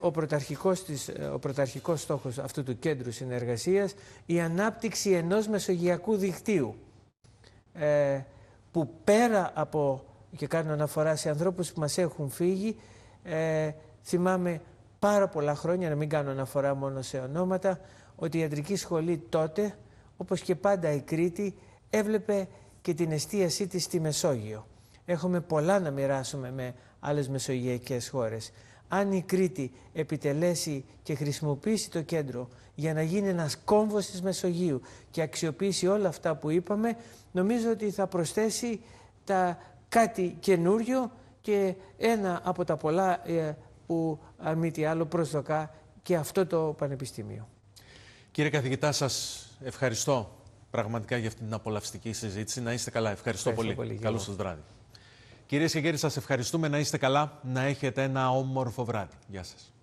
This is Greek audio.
ο πρωταρχικός στόχος αυτού του κέντρου συνεργασίας η ανάπτυξη ενός μεσογειακού δικτύου που πέρα από, και κάνω αναφορά σε ανθρώπους που μας έχουν φύγει, θυμάμαι πάρα πολλά χρόνια, να μην κάνω αναφορά μόνο σε ονόματα, ότι η ιατρική σχολή τότε, όπως και πάντα η Κρήτη, έβλεπε και την εστίασή της στη Μεσόγειο. Έχουμε πολλά να μοιράσουμε με άλλες μεσογειακές χώρες. Αν η Κρήτη επιτελέσει και χρησιμοποιήσει το κέντρο για να γίνει ένας κόμβος της Μεσογείου και αξιοποιήσει όλα αυτά που είπαμε, νομίζω ότι θα προσθέσει κάτι καινούριο και ένα από τα πολλά που αν μη τι άλλο προσδοκά και αυτό το Πανεπιστήμιο. Κύριε καθηγητά, σας ευχαριστώ πραγματικά για αυτή την απολαυστική συζήτηση. Να είστε καλά. Ευχαριστώ πολύ. Καλό σας βράδυ. Κυρίες και κύριοι, σας ευχαριστούμε. Να είστε καλά. Να έχετε ένα όμορφο βράδυ. Γεια σας.